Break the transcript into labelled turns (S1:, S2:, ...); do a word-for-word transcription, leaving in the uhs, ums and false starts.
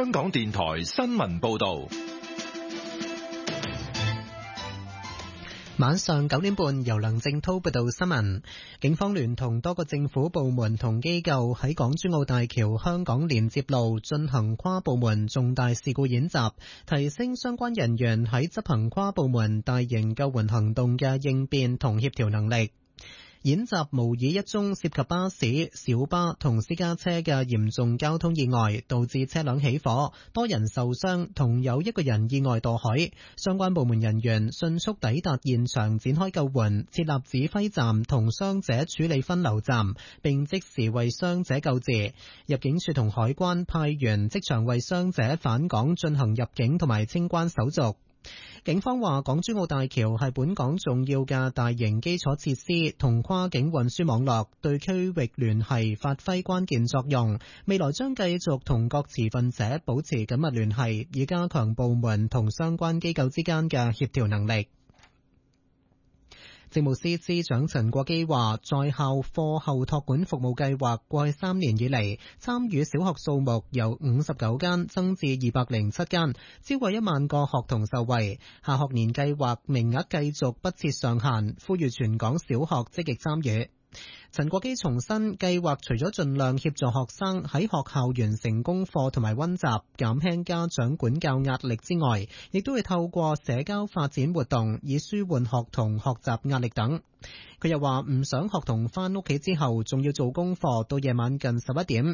S1: 香港電台新聞報道。
S2: 晚上九點半，由梁正濤報道新聞。警方聯同多個政府部門同機構喺港珠澳大橋香港連接路進行跨部門重大事故演習，提升相關人員喺執行跨部門大型救援行動嘅應變同協調能力。演習模擬一宗涉及巴士、小巴同私家車嘅嚴重交通意外，導致車輛起火，多人受傷，同有一個人意外墮海。相關部門人員迅速抵達現場，展開救援，設立指揮站同傷者處理分流站，並即時為傷者救治。入境處同海關派員即場為傷者返港進行入境同埋清關手續。警方話，港珠澳大橋係本港重要嘅大型基礎設施同跨境運輸網絡，對區域聯繫發揮關鍵作用。未來將繼續同各持份者保持緊密聯繫，以加強部門同相關機構之間嘅協調能力。政務司司長陳國基話，在校課後託管服務計劃過去三年以嚟，參與小學數目由五十九間增至二百零七間，超過一萬個學童受惠。下學年計劃名額繼續不設上限，呼籲全港小學積極參與。陳國基重申，計劃除咗盡量協助學生喺學校完成功課同埋溫習，減輕家長管教壓力之外，亦都會透過社交發展活動，以舒緩學童學習壓力等。佢又話唔想學童返屋企之後仲要做功課到夜晚近十一點，